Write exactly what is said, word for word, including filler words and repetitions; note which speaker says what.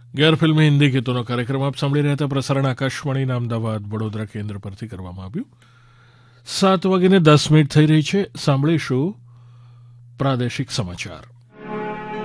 Speaker 1: ગેરફિલ્મી હિન્દી ગીતોનો કાર્યક્રમ આપ સાંભળી રહ્યા હતા. પ્રસારણ આકાશવાણીના અમદાવાદ વડોદરા કેન્દ્ર પરથી કરવામાં આવ્યું. સાત વાગીને દસ મિનિટ થઈ રહી છે. સાંભળીશું પ્રાદેશિક સમાચાર.